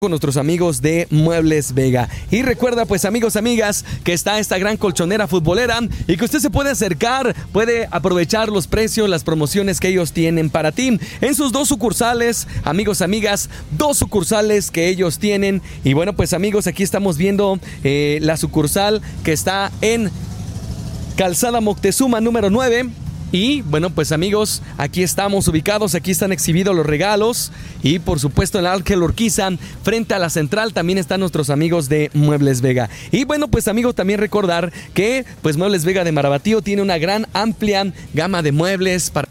con nuestros amigos de Muebles Vega. Y recuerda, pues amigos, amigas, que está esta gran colchonera futbolera y que usted se puede acercar, puede aprovechar los precios, las promociones que ellos tienen para ti en sus dos sucursales, amigos, amigas, dos sucursales que ellos tienen. Y bueno, pues amigos, aquí estamos viendo la sucursal que está en Calzada Moctezuma número 9. Y bueno, pues amigos, aquí estamos ubicados, aquí están exhibidos los regalos. Y por supuesto en la Ángel Urquiza, frente a la central, también están nuestros amigos de Muebles Vega. Y bueno, pues amigos, también recordar que pues Muebles Vega de Marabatío tiene una gran amplia gama de muebles para...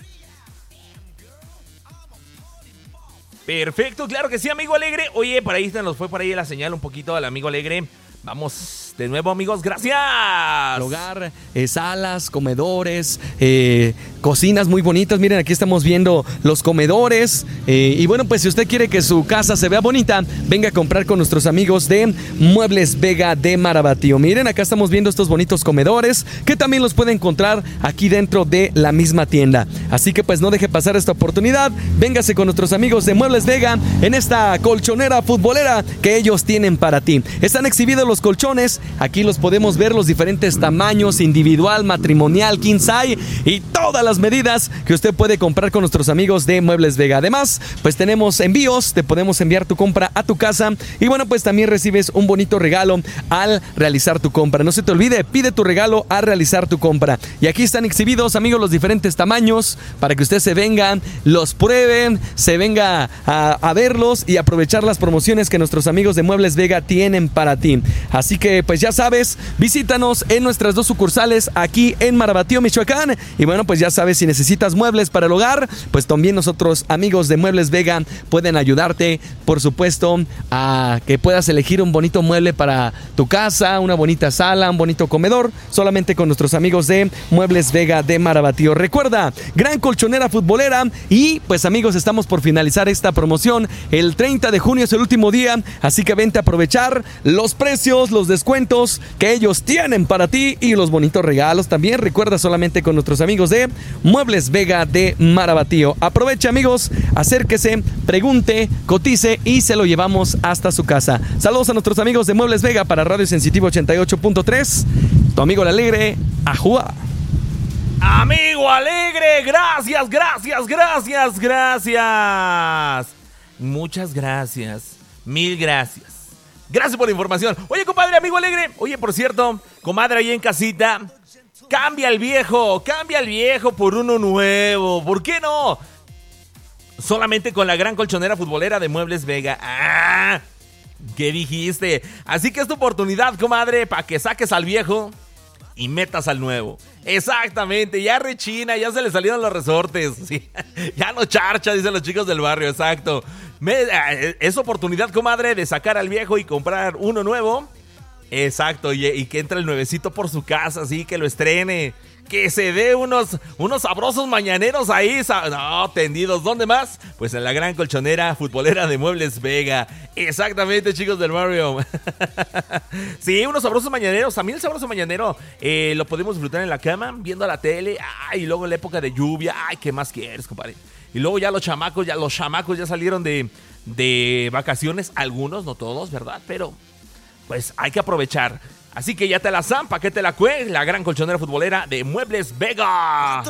Perfecto, claro que sí, amigo Alegre. Oye, por ahí se nos fue por ahí la señal un poquito al amigo Alegre. Vamos de nuevo, amigos, gracias. Hogar, salas, comedores, cocinas muy bonitas. Miren, aquí estamos viendo los comedores. Y bueno, pues si usted quiere que su casa se vea bonita, venga a comprar con nuestros amigos de Muebles Vega de Marabatío. Miren, acá estamos viendo estos bonitos comedores que también los puede encontrar aquí dentro de la misma tienda. Así que pues no deje pasar esta oportunidad. Véngase con nuestros amigos de Muebles Vega en esta colchonera futbolera que ellos tienen para ti. Están exhibidos los colchones. Aquí los podemos ver, los diferentes tamaños, individual, matrimonial, king size y todas las medidas que usted puede comprar con nuestros amigos de Muebles Vega. Además, pues tenemos envíos, te podemos enviar tu compra a tu casa y bueno, pues también recibes un bonito regalo al realizar tu compra. No se te olvide, pide tu regalo al realizar tu compra. Y aquí están exhibidos, amigos, los diferentes tamaños para que usted se venga, los prueben, se venga a verlos y aprovechar las promociones que nuestros amigos de Muebles Vega tienen para ti. Así que pues ya sabes, visítanos en nuestras dos sucursales aquí en Marabatío, Michoacán. Y bueno, pues ya sabes, si necesitas muebles para el hogar, pues también nosotros, amigos de Muebles Vega, pueden ayudarte, por supuesto, a que puedas elegir un bonito mueble para tu casa, una bonita sala, un bonito comedor, solamente con nuestros amigos de Muebles Vega de Marabatío. Recuerda, gran colchonera futbolera. Y pues amigos, estamos por finalizar esta promoción. El 30 de junio es el último día, así que vente a aprovechar los precios, los descuentos que ellos tienen para ti y los bonitos regalos también. Recuerda, solamente con nuestros amigos de Muebles Vega de Marabatío. Aproveche, amigos, acérquese, pregunte, cotice y se lo llevamos hasta su casa. Saludos a nuestros amigos de Muebles Vega para Radio Sensitivo 88.3. Tu amigo el Alegre, Ajúa. Amigo Alegre, gracias. Muchas gracias. Mil gracias. Gracias por la información. Oye, compadre, amigo Alegre. Oye, por cierto, comadre ahí en casita, cambia el viejo por uno nuevo. ¿Por qué no? Solamente con la gran colchonera futbolera de Muebles Vega. ¡Ah! ¿Qué dijiste? Así que es tu oportunidad, comadre, para que saques al viejo y metas al nuevo. Exactamente, ya rechina, ya se le salieron los resortes. Sí, ya no charcha, dicen los chicos del barrio, exacto. Es oportunidad, comadre, de sacar al viejo y comprar uno nuevo. Exacto, y que entre el nuevecito por su casa, así que lo estrene. Que se dé unos sabrosos mañaneros ahí, no, tendidos. ¿Dónde más? Pues en la gran colchonera futbolera de Muebles Vega. Exactamente, chicos del barrio. Sí, unos sabrosos mañaneros. A mí el sabroso mañanero lo podemos disfrutar en la cama, viendo la tele. Ay, y luego en la época de lluvia. Ay, ¿qué más quieres, compadre? Y luego ya los chamacos ya salieron de vacaciones. Algunos, no todos, ¿verdad? Pero pues hay que aprovechar. Así que ya te la zampa, que te la cue, la gran colchonera futbolera de Muebles Vega.